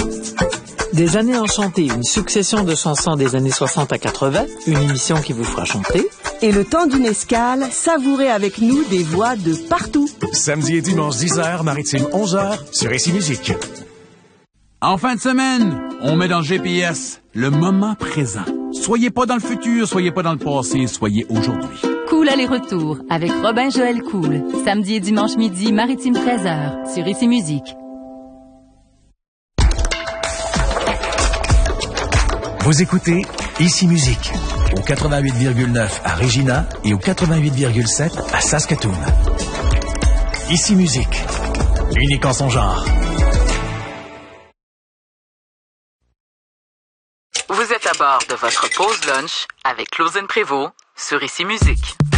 Des années enchantées, une succession de chansons des années 60 à 80, une émission qui vous fera chanter. Et le temps d'une escale, savourez avec nous des voix de partout. Samedi et dimanche 10h, maritime 11h, sur Ici Musique. En fin de semaine, on met dans le GPS le moment présent. Soyez pas dans le futur, soyez pas dans le passé, soyez aujourd'hui. Cool aller-retour avec Robin Joël Cool. Samedi et dimanche midi, maritime 13h, sur Ici Musique. Vous écoutez Ici Musique, au 88,9 à Regina et au 88,7 à Saskatoon. Ici Musique, unique en son genre. Vous êtes à bord de votre pause lunch avec Claudine Prévost sur Ici Musique.